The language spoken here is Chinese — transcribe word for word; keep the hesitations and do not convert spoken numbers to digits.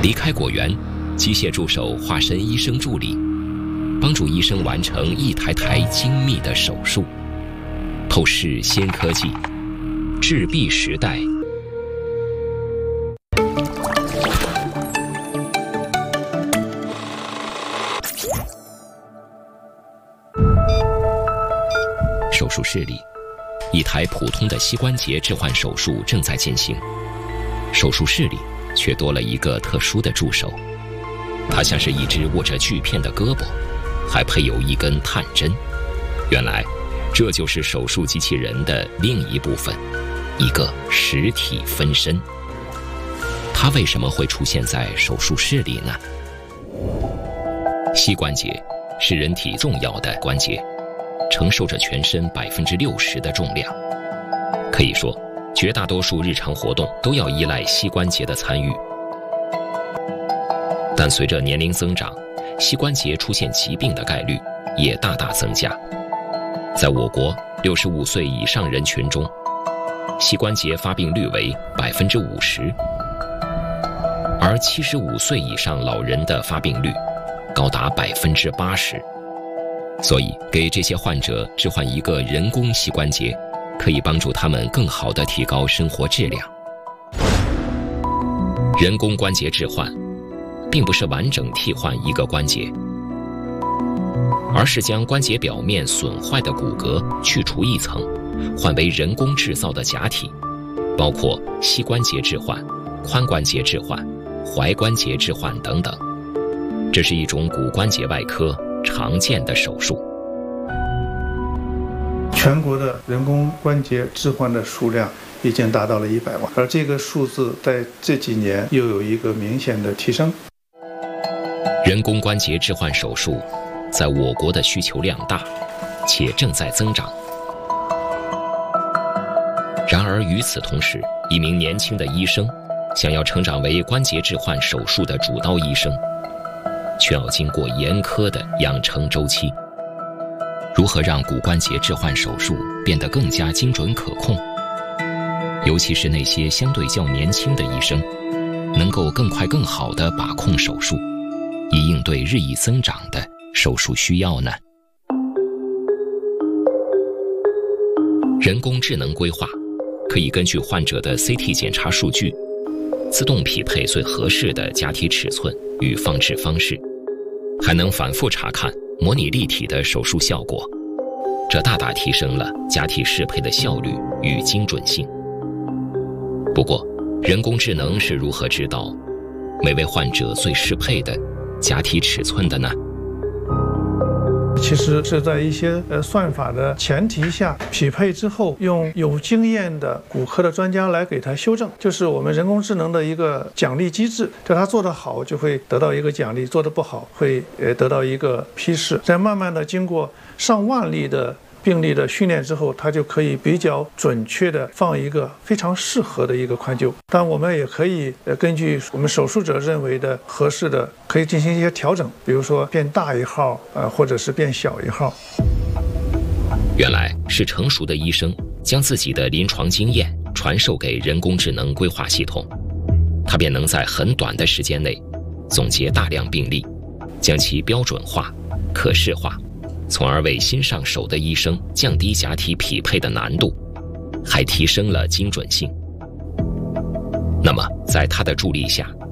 离开果园，机械助手化身医生助理，帮助医生完成一台台精密的手术。透视新科技，智臂时代。手术室里，一台普通的膝关节置换手术正在进行。手术室里却多了一个特殊的助手，它像是一只握着锯片的胳膊，还配有一根探针。原来，这就是手术机器人的另一部分，一个实体分身。它为什么会出现在手术室里呢？膝关节是人体重要的关节，承受着全身百分之六十的重量。可以说，绝大多数日常活动都要依赖膝关节的参与。但随着年龄增长，膝关节出现疾病的概率也大大增加。在我国六十五岁以上人群中，膝关节发病率为百分之五十，而七十五岁以上老人的发病率高达百分之八十。所以，给这些患者置换一个人工膝关节，可以帮助他们更好地提高生活质量。人工关节置换，并不是完整替换一个关节，而是将关节表面损坏的骨骼去除一层，换为人工制造的假体，包括膝关节置换、髋关节置换、踝关节置换等等。这是一种骨关节外科常见的手术。 全国的人工关节置换的数量已经达到了一百万，而这个数字在这几年又有一个明显的提升。 人工关节置换手术在我国的需求量大，且正在增长。然而与此同时，一名年轻的医生想要成长为关节置换手术的主刀医生，却要经过严苛的养成周期。如何让骨关节置换手术变得更加精准可控？尤其是那些相对较年轻的医生，能够更快更好地把控手术，以应对日益增长的手术需要呢？人工智能规划可以根据患者的 C T 检查数据，自动匹配最合适的假体尺寸与放置方式，还能反复查看模拟立体的手术效果，这大大提升了假体适配的效率与精准性。不过，人工智能是如何知道每位患者最适配的假体尺寸的呢？ 其实是在一些呃算法的前提下，匹配之后，用有经验的骨科的专家来给它修正，就是我们人工智能的一个奖励机制。就它做得好，就会得到一个奖励；做得不好，会呃得到一个批示。再慢慢的经过上万例的病例的训练之后，它就可以比较准确的放一个非常适合的一个髋臼。但我们也可以呃根据我们手术者认为的合适的，可以进行一些调整，比如说变大一号，呃，或者是变小一号。 原来是成熟的医生将自己的临床经验传授给人工智能规划系统，它便能在很短的时间内总结大量病例，将其标准化、可视化，从而为新上手的医生降低假体匹配的难度，还提升了精准性。那么，在他的助力下，